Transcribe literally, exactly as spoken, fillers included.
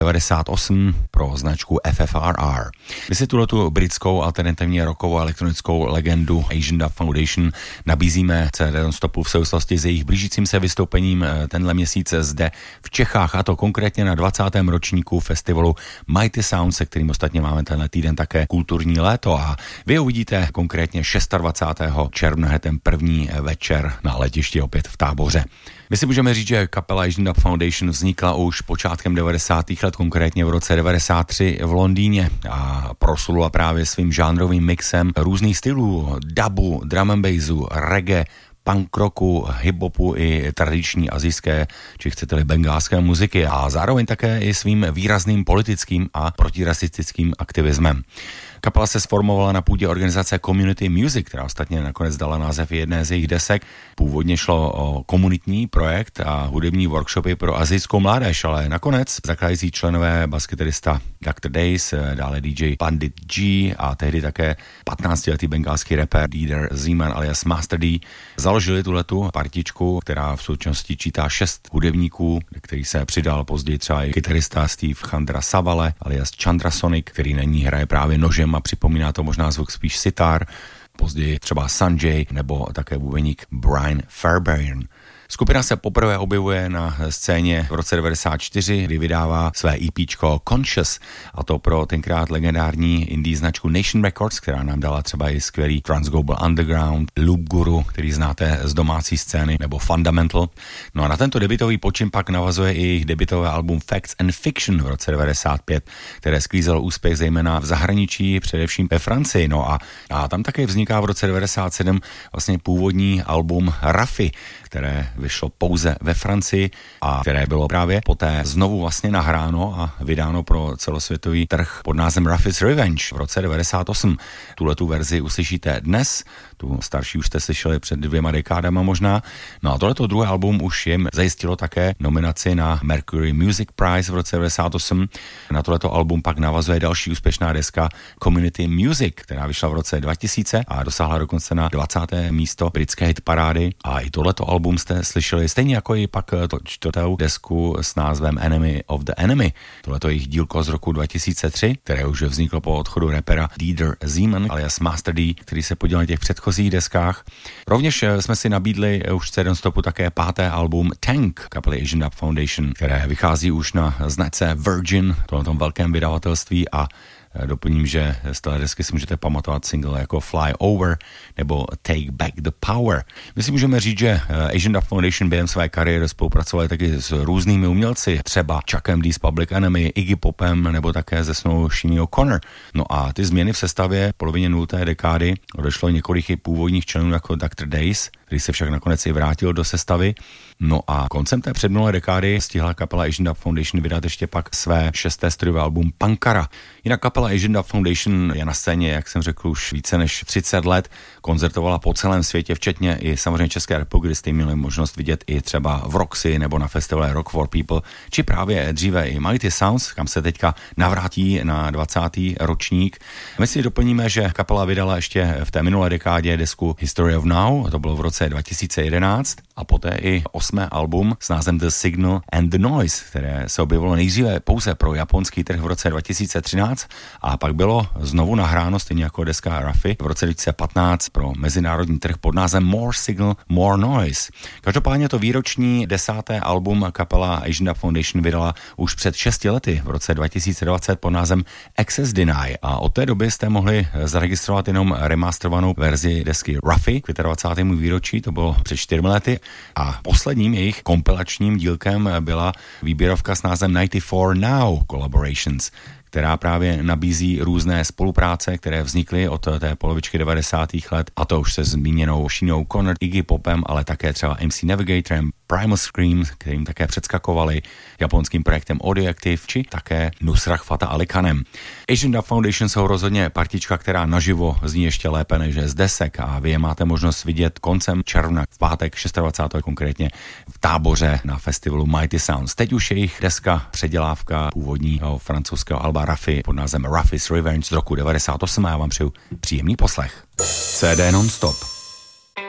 devadesát osm pro značku F F R R. My si tuhletu britskou alternativně rockovou a elektronickou legendu Asian Dub Foundation nabízíme C D non-stopu v souvislosti s jejich blížícím se vystoupením tenhle měsíc zde v Čechách, a to konkrétně na dvacátém ročníku festivalu Mighty Sound, se kterým ostatně máme tenhle týden také kulturní léto, a vy uvidíte konkrétně dvacátého šestého června ten první večer na letišti opět v Táboře. My si můžeme říct, že kapela Asian Dub Foundation vznikla už počátkem devadesátých let, konkrétně v roce devadesát tři v Londýně, a proslula právě svým žánrovým mixem různých stylů, dubu, drum and bassu, reggae, punk rocku, hip-hopu i tradiční asijské, či chcete-li bengálské muziky, a zároveň také i svým výrazným politickým a protirasistickým aktivismem. Kapela se sformovala na půdě organizace Community Music, která ostatně nakonec dala název jedné z jejich desek. Původně šlo o komunitní projekt a hudební workshopy pro asijskou mládež, ale nakonec zakládající členové baskytarista doktor Days, dále D J Pandit G a tehdy také patnáctiletý bengálský rapper Deeder Zeman alias Master D založili tuhletu partičku, která v současnosti čítá šest hudebníků, který se přidal později třeba i kytarista Steve Chandra Savale alias Chandra Sonic, který na ní hraje právě nožem a připomíná to možná zvuk spíš sitar, později třeba Sanjay nebo také bubeník Brian Fairbairn. Skupina se poprvé objevuje na scéně v roce devadesát čtyři, kdy vydává své EPčko Conscious, a to pro tenkrát legendární indie značku Nation Records, která nám dala třeba i skvělý Transglobal Underground, Loop Guru, který znáte z domácí scény, nebo Fundamental. No a na tento debutový počin pak navazuje i jejich debutové album Facts and Fiction v roce devadesát pět, které sklízelo úspěch zejména v zahraničí, především ve Francii. No a, a tam také vzniká v roce devadesát sedm vlastně původní album Rafi, které vyšlo pouze ve Francii a které bylo právě poté znovu vlastně nahráno a vydáno pro celosvětový trh pod názvem Rafi's Revenge v roce devadesát osm. Tuhletu verzi uslyšíte dnes, tu starší už jste slyšeli před dvěma dekádama možná. No a tohleto druhé album už jim zajistilo také nominaci na Mercury Music Prize v roce devadesát osm. Na tohleto album pak navazuje další úspěšná deska Community Music, která vyšla v roce dva tisíce a dosáhla dokonce na dvacáté místo britské hitparády, a i tohleto album jste slyšeli stejně jako i pak to čtvrtou desku s názvem Enemy of the Enemy. Tohleto je jejich dílko z roku dva tisíce tři, které už vzniklo po odchodu rapera Deeder Zeman alias Master D, který se podílel na těch předchozích deskách. Rovněž jsme si nabídli už v C D non-stopu také páté album Tank kapely Asian Dub Foundation, které vychází už na značce Virgin, tohletom velkém vydavatelství, a doplním, že z té desky si můžete pamatovat single jako Fly Over nebo Take Back the Power. My si můžeme říct, že Asian Dub Foundation během své kariéry spolupracovali taky s různými umělci, třeba Chuckem D z Public Enemy, Iggy Popem nebo také se snou Sinead O'Connor. No a ty změny v sestavě v polovině nulté dekády odešlo několik i původních členů jako doktor Days, který se však nakonec i vrátil do sestavy. No a koncem té předminulé dekády stihla kapela Asian Dub Foundation vydat ještě pak své šesté studiové album Pankara. Jinak kapela Asian Dub Foundation je na scéně, jak jsem řekl, už více než třicet let, koncertovala po celém světě, včetně i samozřejmě České republiky, kdy jste měli možnost vidět i třeba v Roxy nebo na festivale Rock for People, či právě dříve i Mighty Sounds, kam se teďka navrátí na dvacátý ročník. My si doplníme, že kapela vydala ještě v té minulé dekádě desku History of Now, to bylo v roce dva tisíce jedenáct, a poté i osmé album s názvem The Signal and the Noise, které se objevilo nejdříve pouze pro japonský trh v roce dva tisíce třináct a pak bylo znovu nahráno stejně jako deska Rafi v roce dva tisíce patnáct pro mezinárodní trh pod názvem More Signal, More Noise. Každopádně to výroční desáté album kapela Asian Dub Foundation vydala už před šesti lety v roce dva tisíce dvacet pod názvem Access Deny, a od té doby jste mohli zaregistrovat jenom remasterovanou verzi desky Rafi k dvacátému výročí, to bylo před čtyřmi lety, a posledním jejich kompilačním dílkem byla výběrovka s názvem devadesát čtyři Now Collaborations, která právě nabízí různé spolupráce, které vznikly od té polovičky devadesátých let, a to už se zmíněnou Sinead O'Connor, Iggy Popem, ale také třeba M C Navigatorem, Primal Scream, kterým také předskakovali, japonským projektem Audioactive, či také Nusrat Fateh Ali Khanem. Asian Dub Foundation jsou rozhodně partička, která naživo zní ještě lépe než z desek, a vy je máte možnost vidět koncem června, v pátek dvacátého šestého konkrétně v Táboře na festivalu Mighty Sounds. Teď už jejich deska předělávka původního francouzského alba Rafi pod názvem Rafi's Revenge z roku devadesát osm, a já vám přeju příjemný poslech. C D non-stop.